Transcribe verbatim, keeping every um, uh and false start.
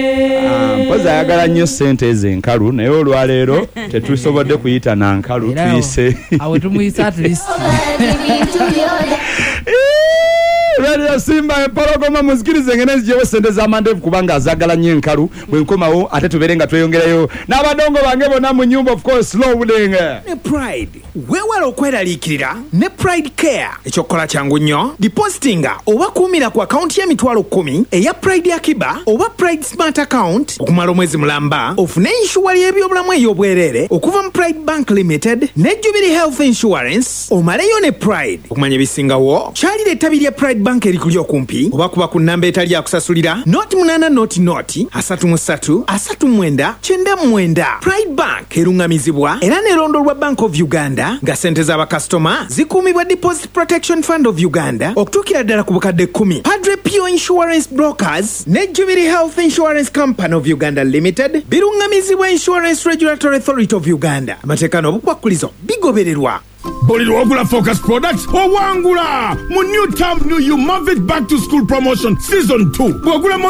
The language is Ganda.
Mpoza ayagala nnyo ssente ez'enkalu naye olwaleero tetusobodde kuyita na nkalu tuyise awe tumuyisa at least Radio Simba empologoma muzikirize ngene zijewe sente za mandevu kubanga azagala nnyo enkalu bwe nkomawo ate tuberenga tweyongerayo n'abadongo bange bonna mu nyumba of course slowing ne Pride weewala okweraliikirira ne Pride Care ekyokukola kyangu nnyo depositinga oba kuumira ku akaunti y'emitwalo kkumi eya Pride Akiba oba Pride Smart Account okumala omwezi mulamba ofune inshuwa y'ebyobulamu ey'obwereere okuva mu Pride Bank Limited ne Jubilee Health Insurance omaleyo ne Pride okumanya ebisingawo kyalira ettabi lya Pride Bank erikuli okumpi oba kuba ku nnamba etali yakusasulira noti munana noti noti asatu mu ssatu asatu mwenda kyenda mwenda. Pride Bank erungamizibwa era nerondolwa Bank of Uganda nga sente z'abakasitoma zikuumibwa Deposit Protection Fund of Uganda okutuukira ddala ku bukadde kkumi. Padre Pio Insurance Brokers ne Jubilee Health Insurance Company of Uganda Limited birungamizibwa Insurance Regulatory Authority of Uganda. Amateeka n'obukwakkulizo bigobererwa. Boli wagula Focus Products owangula mu new term new you Move It Back to School promotion season two. Wagula